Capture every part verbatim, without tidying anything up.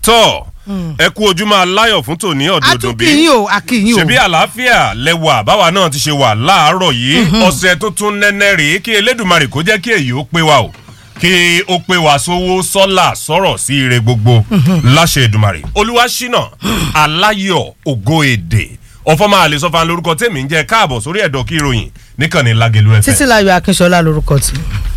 tọ́ ẹ kú ojúmọ́ aláyọ̀ fún tòní ọ̀dọ̀dọ̀ bí akínyìn o akínyìn o ṣebí àlàáfíà lẹ́wà báwa náà ti ṣe wà láàárọ̀ yìí ọ̀sẹ̀ tó tún nẹ́nẹ́ rèé kí Elédùmarè kó jẹ́ kí èyí ó pé wa o kí ó pé wa sówó sọ́là sọ̀rọ̀ sí ire gbogbo láṣẹ Èdùmarè Olúwaṣínà Aláyọ̀ Ògo Èdè ọ̀fọ̀mọ́ àlè sọ́fà lórúkọ tèmi ń jẹ́ káàbọ̀ sórí ẹ̀dọ̀ kí ìròyìn níkànnì Lágelú ẹ̀fẹ̀. Títílayọ̀ Akínṣọlá lórúkọ tí.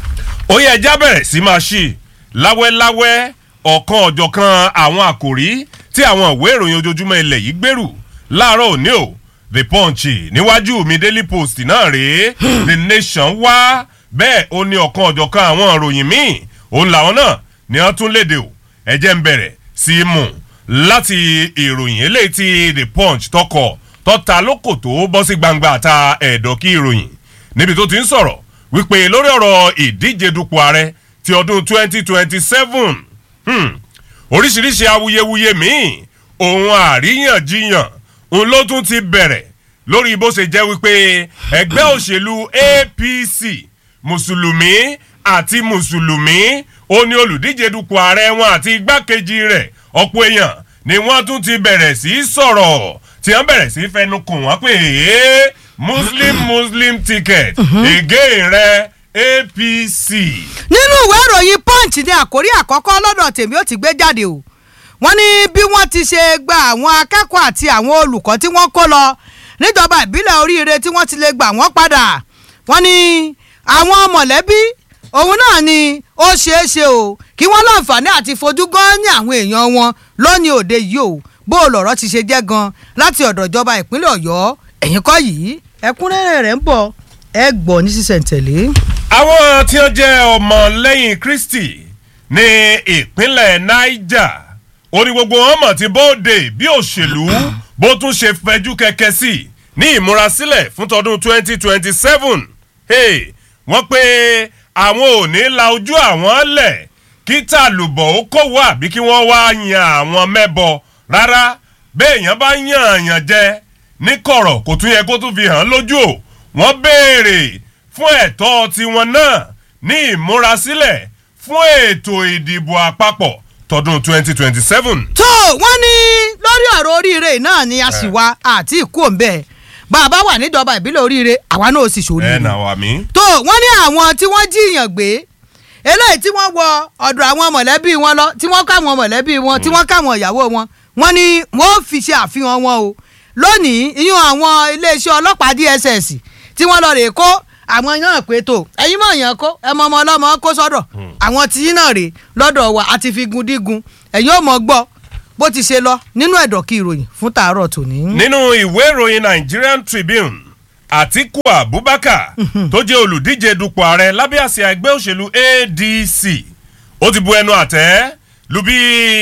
ó yẹ ẹja bẹ̀rẹ̀ sí máa ṣí láwẹ́láwẹ́ ọ̀kan ọ̀jọ̀kan àwọn àkòrí tí àwọn ìwé ìròyìn ojoojúmọ́ ilẹ̀ yìí gbèrú láàárọ̀ òní o The Punch níwájú mi Daily Post náà rèé The Nation wá bẹ́ẹ̀ ó ní ọ̀kan ọ̀jọ̀kan àwọn ìròyìn míì òun làwọn náà ni wọ́n tún léde o ẹ jẹ́ ń bẹ̀rẹ̀ sí í mú láti ìròyìn eléyìí tí The Punch tọkọ tọ́ta lóko tó bọ́ sí gbangba àta ẹ̀dọ̀ kí ìròyìn níbi tó ti ń sọ̀rọ̀ wípé lórí ọ̀rọ̀ ìdíje dupò ààrẹ ti ọdún twenty twenty seven Hmm. oríṣiríṣi awuyewuye míì ohun àríyànjiyàn òun ló tún ti bẹ̀rẹ̀ lórí bó ṣe jẹ́ wípé ẹgbẹ́ òṣèlú A P C mùsùlùmí àti mùsùlùmí ó ní olùdíje dupò ààrẹ wọn àti igbákejì rẹ̀ ọ̀pọ̀ èèyàn ni wọ́n tún ti bẹ̀rẹ̀ sí í sọ̀rọ̀ tí wọ́n bẹ̀rẹ̀ sí í fẹnu kò wọ́n pé ee muslim muslim ticket again rẹ̀ A P C. nínú ìwé ìròyìn Punch ní àkórí àkọ́kọ́ lọ́dọ̀ tèmi ó ti gbé jáde o wọ́n ní bí wọ́n ti ṣe gba àwọn akẹ́kọ̀ọ́ àti àwọn olùkọ́ tí wọ́n kó lọ níjọba ìbílẹ̀ Oríire tí wọ́n ti lè gbà wọ́n padà wọ́n ní àwọn mọ̀lẹ́bí òun náà ni ó ṣeé ṣe o kí wọ́n láǹfààní àti fojú gan ní àwọn èèyàn wọn lónìí òde yìí o bó o lọ̀rọ̀ ti ṣe jẹ́ gan láti ọ̀dọ̀ ìjọba ìpínlẹ̀ Ọ̀yọ́ ẹ̀yìn kọ́ yìí ẹ̀kúnrẹ́rẹ́ rẹ̀ ń bọ̀ ẹ gbọ́ ní sísẹ̀ntẹ̀lé. àwọn tí wọ́n jẹ́ ọmọ lẹ́yìn Kristi ní ìpínlẹ̀ Niger ó ní gbogbo wọn mọ̀ tí bóde bí òṣèlú bó tún ṣe fẹjú kẹ̀kẹ́ sí ní ìmúrasílẹ̀ fún tọdún twenty twenty seven hey, wọ́n pé àwọn ò ní la ojú àwọn lẹ̀ kí tàlùbọ̀ ó kówó àbí kí wọ́n wá yan àwọn mẹ́bọ rárá béèyàn bá yan àyàn jẹ ní kọ̀rọ̀ kò tún yẹ kó tún fi hàn lójú o wọ́n béèrè fún ẹ̀tọ́ tiwọn náà ní ìmúrasílẹ̀ fún ètò ìdìbò àpapọ̀ tọdún twenty twenty seven. tó wọ́n ní lórí ọ̀rọ̀ Oríire náà ni a sì wá àti ìkú òǹbẹ bàbá wà níjọba ìbílẹ̀ Oríire àwa náà sì ṣòrí. ẹ nà wà mí. tó wọ́n ní àwọn tí wọ́n jiyàn gbé eléyìí tí wọ́n wọ ọ̀dọ̀ àwọn mọ̀lẹ́bí wọn lọ tí wọ́n káwọn mọ̀lẹ́bí wọn tí wọ́n káwọn ìyàwó wọn wọ́n ní wọ́n fi ṣe àfihàn wọn o lónìí iyún àwọn iléeṣẹ́ ọlọ́pàá D S S tí wọ́n lọ rè kó àwọn náà pé tó ẹ̀yin mọ̀ yàn kó ẹ mọ ọmọ ọlọ́mọ kó sọ́dọ̀ àwọn tí náà rè lọ́dọ̀ wa àti fi gun dígun ẹ̀yin ò mọ̀ gbọ́ bó ti ṣe lọ nínú ẹ̀dọ̀ kí ìròyìn fún tàárọ̀ tòní. nínú ìwé ìròyìn Nigerian Tribune Atiku Abubakar tó jẹ́ olùdíje dupò ààrẹ lábẹ́ àsíá ẹgbẹ́ òṣèlú A D C ó ti bu ẹnu àtẹ́ lu bí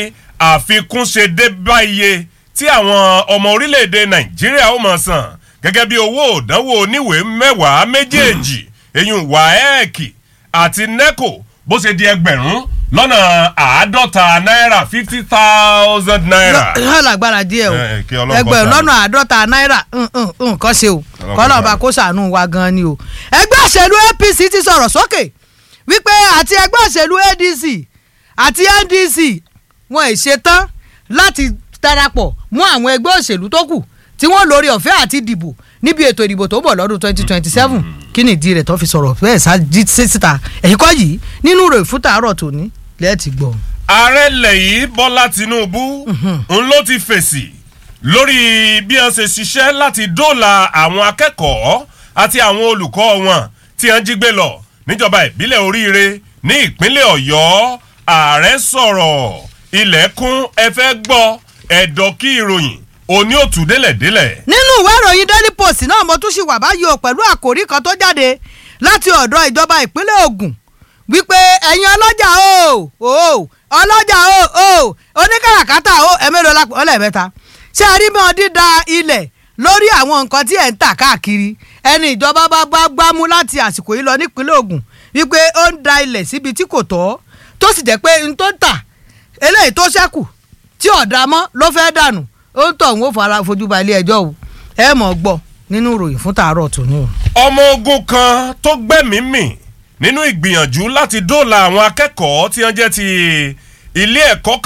àfikún ṣe dé bá iye tí àwọn ọmọ orílẹ̀-èdè Nàìjíríà ó máa san gẹ́gẹ́ bí owó ìdánwò oníwèé mẹ́wàá méjèèjì eyín WAEC àti NECO bó ṣe di ẹgbẹ̀rún lọ́nà àádọ́ta náírà fifty thousand naira. yóò lágbára díẹ̀ o ẹgbẹ̀rún lọ́nà àádọ́ta náírà nǹkan ṣe o kọ́lọ́ ọba kó ṣàánú wa gan ni o. ẹgbẹ́ òṣèlú A P C ti sọ̀rọ̀ sókè wípé àti ẹgbẹ́ òṣèlú A D C àti N D C wọn ì ṣetán láti darapọ̀ mọ́ àwọn ẹgbẹ́ òṣèlú tó kù tí wọ́n lórí ọ̀fẹ́ àti dìbò níbi ètò ìdìbò tó bọ̀ lọ́dún twenty twenty seven kí ni ìdí rẹ̀ tó fi sọ̀rọ̀ bẹ́ẹ̀ ṣáájú síta ẹ̀yìn kọ́ yìí nínú rẹ̀ fún tàárọ̀ tòní lẹ́ẹ̀tì gbọ́. ààrẹ ilẹ̀ yìí Bọ́lá Tinubu ń ló ti fèsì lórí bí wọ́n ṣe ṣiṣẹ́ láti dóòlà àwọn akẹ́kọ̀ọ́ àti àwọn olùkọ́ wọn tí wọ́n jí gbé lọ níjọba ìbílẹ̀ Oríire ní ìpínlẹ̀ Ọ̀yọ́ ààrẹ sọ̀rọ̀ ilẹ̀kùn ẹ fẹ́ gbọ́ ẹ̀dọ̀ kí ìròyìn òní ò tún délẹ̀ délẹ̀. nínú ìwé ìròyìn Daily Post náà mo tún ṣì wà báyìí o pẹ̀lú àkòrí kan tó jáde láti ọ̀dọ̀ ìjọba ìpínlẹ̀ Ògùn wípé ẹ̀yin ọlọ́jà o o ọlọ́jà o o oníkàràkátà o ẹ̀mẹ́lò lápò ọlẹ́mẹ́ta ṣé a rí mọ́ dídá ilẹ̀ lórí àwọn nǹkan tí ẹ̀ ń tà káàkiri ẹni ìjọba bá bá gbámú láti àsìkò yìí lọ nípínlẹ̀ Ògùn wípé ó ń da ilẹ̀ síbi tí kò tọ́ tó sì jẹ́ pé n tó ń tà eléyìí tó ṣẹ́kù tí ọ̀dà mọ́ ló fẹ́ dànù ó ń tọ̀ ń wò fara fojú ba ilé ẹjọ́ o ẹ mọ̀ gbọ́ nínú ìròyìn fún tàárọ̀ tòní o. ọmọ ogun kan tó gbẹ́mìí mì nínú ìgbìyànjú láti dóòlà àwọn akẹ́kọ̀ọ́ tí wọ́n jẹ́ ti ilé ẹ̀kọ́ kan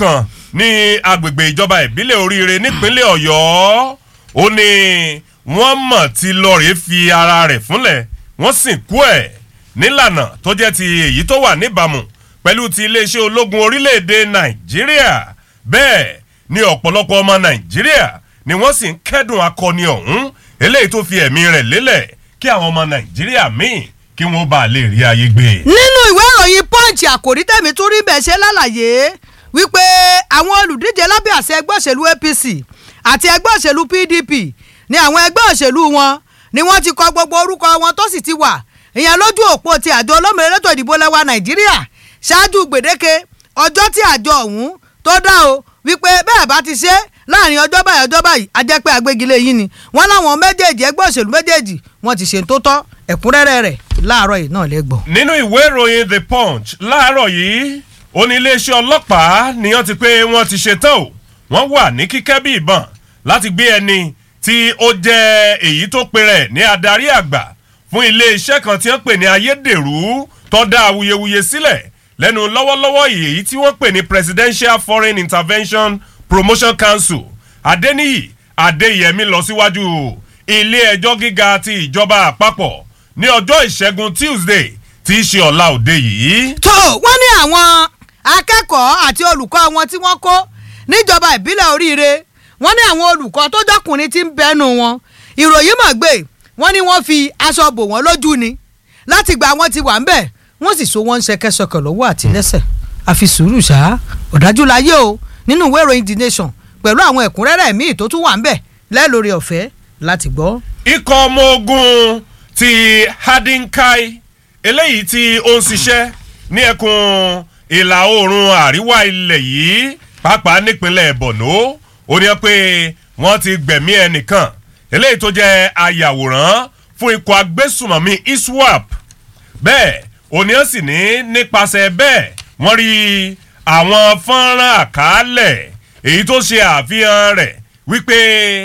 ní agbègbè ìjọba ìbílẹ̀ oríire nípínlẹ̀ ọ̀yọ́ ó ní wọ́n mọ̀ tí lọ́ọ̀rẹ́ fi ara rẹ̀ fúnlẹ̀ wọ́n sìnkú ẹ̀ nílànà tó jẹ́ ti èyí tó wà níbàámu pẹ̀lú ti iléeṣẹ́ ológun orílẹ̀-èdè nàìjíríà bẹ́ẹ̀ ni ọ̀pọ̀lọpọ̀ ọmọ nàìjíríà ni wọ́n sì ń kẹ́dùn akọni ọ̀hún eléyìí tó fi ẹ̀mí rẹ̀ lélẹ̀ kí àwọn ọmọ nàìjíríà míì kí wọ́n bá lè rí ayé gbé. nínú ìwé ìròyìn punch àkòrí tẹ̀mí tún rí bẹ́ẹ̀ ṣe lálàyé wípé àwọn olùdíje lábẹ́ àṣẹ ẹgbẹ́ òṣèlú A P C àti ẹgbẹ́ òṣèlú P D P ní àwọn ẹgbẹ́ òṣèlú wọn ni wọ́n ti kọ gbogbo orúkọ wọn tó sì ti wà ìyẹn lójú òpó ti àjọ olómìnira elétò ìdìbò lẹ́wà nàìjíríà ṣáájú gbèdéke ọjọ́ tí àjọ ọ̀hún tó dá o wípé bẹ́ẹ̀ bá ti ṣe láàrin ọjọ́ báyìí ọjọ́ báyìí ajẹ́pẹ́ agbégilé yìí ni wọ́n láwọn méjèèjì ẹgbẹ́ òṣèlú méjèèjì wọ́n ti ṣe tó tọ́ ẹ̀kúnrẹ́rẹ́ rẹ̀ láàárọ̀ yìí náà lẹ́gbọ̀n. nínú ìwé ìròyìn The Punch láàárọ̀ yìí ó ní iléeṣẹ́ ọlọ́pàá níyàn ti pé wọ́n ti ṣetán o wọ́n wà ní kíkẹ́ bí ìbọn láti gbé ẹni tí ó jẹ́ èyí tó pe rẹ̀ ní adarí àgbà fún iléeṣẹ́ kan tí wọ́n pè ní ayédèrú tó dá awuyewuye sílẹ̀ lẹ́nu lọ́wọ́lọ́wọ́ èyí tí wọ́n pè ní Presidential Foreign Intervention Promotion Council Adéníyì Adéyẹmí lọ síwájú ilé ẹjọ́ gíga ti ìjọba àpapọ̀ ní ọjọ́ ìṣẹ́gun Tuesday tí í ṣe ọ̀la òde yìí. tó wọ́n ní àwọn akẹ́kọ̀ọ́ àti olùkọ́ wọn tí wọ́n kó níjọba ìbílẹ̀ oríire wọ́n ní àwọn olùkọ́ tó jọkùnrin tí ń bẹnu wọn ìròyìn mọ̀ gbé wọ́n ní wọ́n fi aṣọ bò wọ́n lójú ni láti gba wọn ti wà ń bẹ̀ wọ́n sì so wọ́n ń ṣẹkẹ́sọkẹ̀ lọ́wọ́ àti lẹ́sẹ̀ àfi sùúrù ṣá ọ̀dájú láyé o nínú ìwé ìròyìn The Nation pẹ̀lú àwọn ẹ̀kúnrẹ́rẹ́ míì tó tún wà ń bẹ̀ lẹ́lórí ọ̀fẹ́ láti gbọ́. ikọ̀ ọmọ ogun ti Hadinkai eléyìí tí ó ń ṣiṣẹ́ ní ẹkùn ìlà oòrùn àríwá ilẹ̀ yìí pàápàá nípínlẹ̀ Borno ó ní pé wọ́n ti gbẹ̀mí ẹnìkan eléyìí tó jẹ́ ayàwòrán fún ikọ̀ agbésùmọ̀mí ISWAP bẹ́ẹ̀ òní ó sì ní nípasẹ̀ bẹ́ẹ̀ wọ́n rí àwọn fọ́nrán àkàálẹ̀ èyí tó ṣe àfihàn rẹ̀ wípé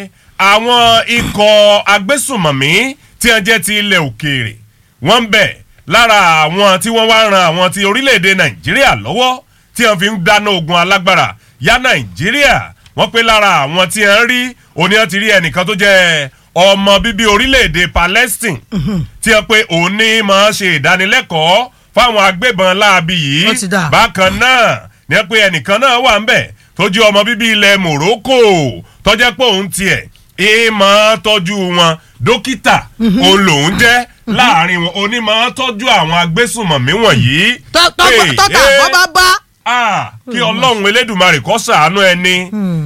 àwọn ikọ̀ agbésùmọ̀mí tí wọ́n jẹ́ ti ilẹ̀ òkèèrè wọ́n ń bẹ lára àwọn tí wọ́n wá ran àwọn ti orílẹ̀-èdè Nàìjíríà lọ́wọ́ tí wọ́n fi ń dáná ogun alágbára yá Nàìjíríà wọ́n pé lára àwọn tí wọ́n rí òní wọ́n ti rí ẹnìkan tó jẹ́ ọmọ bíbí orílẹ̀-èdè Palestine tí wọ́n pé òun ní máa ṣe ìdánilẹ́kọ̀ọ́ fáwọn agbébọn láabi yìí bákan náà ní pé ẹnìkan náà wà ń bẹ̀ tó jẹ́ ọmọ bíbí ilẹ̀ Morocco tó jẹ́ pé òun tiẹ̀ ẹ máa tọ́jú wọn dókítà òun lòun jẹ́ láàrin wọn òní máa tọ́jú àwọn agbésùnmọ̀mí wọ̀nyí. tọ́tà bọ́ bá bá. kí Ọlọ́run Elédùmarè kó ṣàánú ẹni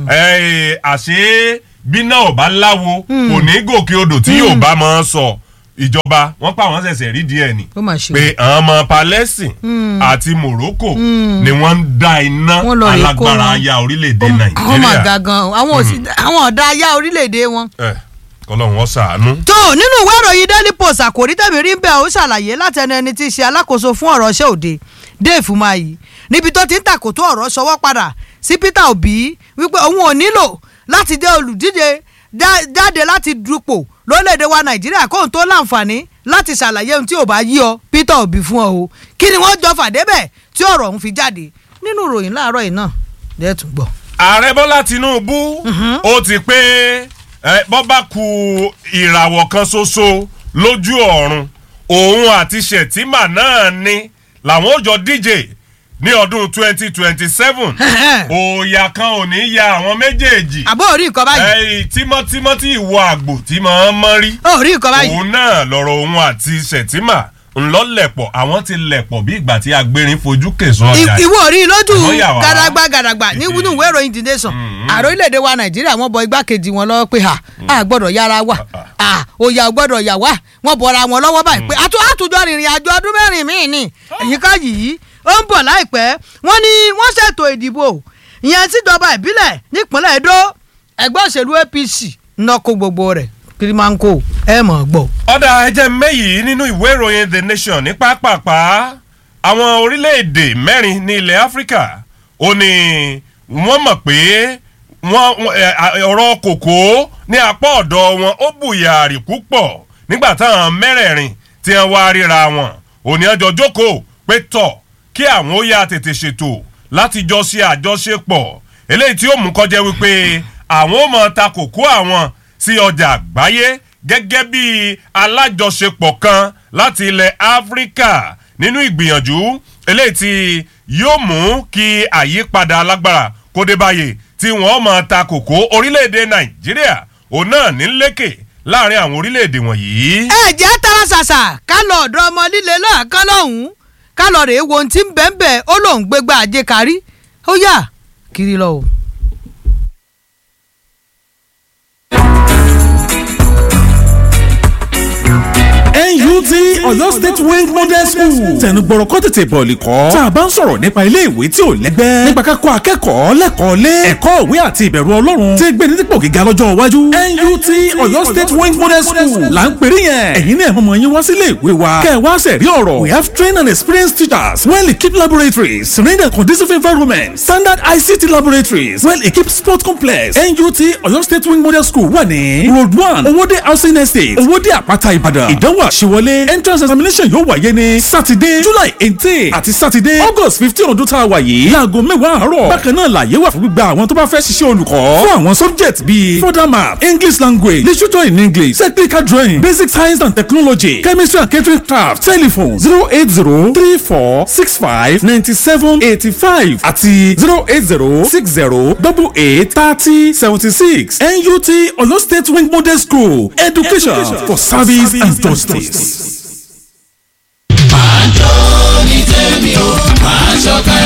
àṣé bí náà ò bá láwo kò ní gòkè odò tí yóò bá máa sọ ìjọba wọn pa àwọn ṣẹ̀ṣẹ̀ rí díẹ̀ ni pé àwọn ọmọ Palestine àti Morocco ni wọ́n ń dá iná alágbára aya orílẹ̀-èdè Nàìjíríà. ọmọ gàgàn àwọn ọ̀dà aya orílẹ̀-èdè wọn. kọ́lọ́run wọn ṣàánú. tó nínú ìwé ìròyìn Daily Post àkòrí tẹ̀mí rí bẹ́ẹ̀ ó ṣàlàyé látẹnu ẹni tí í ṣe alákòóso fún ọ̀rọ̀ iṣẹ́ òde Dave Umahi níbi tó ti ń tàkótó ọ̀rọ̀ ṣọwọ́ padà sí Peter Obi wípé òun ò nílò láti jẹ́ olùdíje jáde láti dupò lórílẹ̀‐èdè wa Nàìjíríà kóhun tó láǹfààní láti ṣàlàyé ohun tí ò bá yí ọ Peter Obi fún ọ o kí ni wọ́n jọ fàdébẹ̀ tí ọ̀rọ̀ ọ̀hún fi jáde nínú ìròyìn láàárọ̀ yìí náà lẹ́ẹ̀tún gbọ́. Ààrẹ Bọ́lá Tinubu ó ti pé bọ́ bá ku ìràwọ̀ kan ṣoṣo lójú ọ̀run òun àti Shettima náà ni làwọn ò jọ díje ní ọdún twenty twenty seven òòyà kan ò ní ya àwọn méjèèjì. àbó orí nǹkan báyìí. ẹyìn tímọ́tímọ́ tí ìwọ àgbò tí mọ̀ ọ́n mọ́ rí. orí nǹkan báyìí. òun náà lọ̀rọ̀ òun àti Shettima ńlọ́lẹ̀pọ̀ àwọn ti lẹ̀pọ̀ bí ìgbà tí agbérin fojú kẹsàn ọjà. ìwọ orí lójú gàdàgbà gàdàgbà ní inú ìwé ìròyìn The Nation ààrẹ orílẹ̀-èdè wa Nàìjíríà wọ́n bọ igbákejì wọn lọ́wọ́ pé a gbọ́dọ̀ yára wà òyà gbọ́dọ̀ yà wá wọ́n bọ̀ra wọn lọ́wọ́ báyìí pé àtúntò rìnrìn àjò ọdún mẹ́rin míì ni ẹ̀yìn ká yìí ó ń bọ̀ láìpẹ́ wọ́n ní wọ́n ṣètò ìdìbò ìyẹn síjọba ìbílẹ̀ nípínlẹ̀ Edo ẹgbẹ́ òṣèlú A P C nọkó gbogbo rẹ̀ kiri máa ń kó ẹ mọ̀ gbọ́. ọ̀dà ẹ̀jẹ̀ mẹ́yìí nínú ìwé ìròyìn The Nation ní pápápá àwọn orílẹ̀-èdè mẹ́rin ní ilẹ̀ Áfíríkà ó ní wọ́n mọ̀ pé ọ̀rọ̀ kòkó ní apá ọ̀dọ̀ wọn ó bùyàrí púpọ̀ nígbà táwọn mẹ́rẹ̀ẹ̀rin tí wọ́n wá ríra wọn òní ọjọ́ jókòó pé tọ̀ kí àwọn ó yá tètè ṣètò láti jọ ṣe àjọṣepọ̀ eléyìí tí ó mú kọjá wípé àwọn ó mọ̀ ta kòkó àwọn sí ọjà àgbáyé gẹ́gẹ́ bí alájọṣepọ̀ kan láti ilẹ̀ áfíríkà nínú ìgbìyànjú eléyìí tí yóò mú kí àyípadà alágbára kó dé báyìí tí wọ́n mọ̀ ta kòkó orílẹ̀-èdè nàìjíríà òun náà ní lékè láàrin àwọn orílẹ̀-èdè wọ̀nyí. ẹ jẹ́ tara ṣàṣà ká lọ ọ̀dọ̀ ọmọ líle náà kán lọ́hùn-ún ká lọ rèé wo ohun tí ń bẹ́ẹ̀ bẹ́ẹ̀ ó lóun gbégbá ajé kárí ó yà kiri lọ o. N U T Ọ̀yọ́ State Wing Model School tẹnu gbọ́rọ̀ kọ́ tètè bọ̀ọ̀lì kọ́ tá a bá ń sọ̀rọ̀ nípa ilé ìwé tí ò lẹ́gbẹ́ nípa kákọ́ akẹ́kọ̀ọ́ lẹ́kọ̀ọ́ lé ẹ̀kọ́ ìwé àti ìbẹ̀rù ọlọ́run tí gbé ní dípò gíga lọ́jọ́ iwájú N U T Ọ̀yọ́ State Wing Model School là ń pèrè yẹn ẹ̀yin náà mọ̀mọ́ yín wá sílé ìwé wa kẹ́ ẹ wá sẹ̀rí ọ̀rọ̀ we have trained and experienced teachers well equipped laboratories serene and conducive environment standard I C T laboratories well equipped sport complex N U T Ọ̀yọ́ State Wing Model School wà ní road one Owódé housing estate Owódé àpáta Ìbàdàn ìdánwò àṣewọlé entrance examination yóò wáyé ní Saturday July eighteen àti Saturday August fifteen ọdún tá a wà yìí láago mẹ́wàá àárọ̀ bákan náà làyè wà fún gbígba àwọn tó bá fẹ́ ṣiṣẹ́ olùkọ́ fún àwọn subject bíi further math English language literature in English technical drawing basic science and technology chemistry and catering craft telephone zero eight zero three four six five ninety seven eighty five àti zero eight zero six zero double eight thirty seventy six N U T Ọ̀yọ́ State Wing Model School education, education for service and justice. máa jó ní tèmi o máa ṣọ̀kẹ́.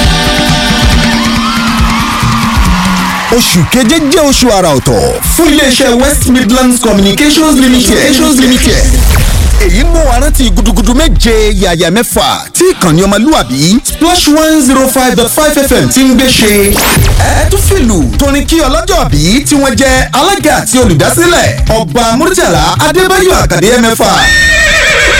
oṣù keje jẹ́ oṣù àrà ọ̀tọ̀ fún iléeṣẹ́ West Midlands Communications Limited. Communications Limited. èyí mú wa rántí gudugudu méje yàyà mẹ́fà tí ìkànnì ọmọlúwàbí Splash one zero five dot five F M ti ń gbé ṣe. ẹ tún fìlù tóní kí ọlọ́jọ́ bí tí wọ́n jẹ́ alága àti olùdásílẹ̀ Ọba Murtala Adébáyọ̀ Àkàdé mẹ́fà.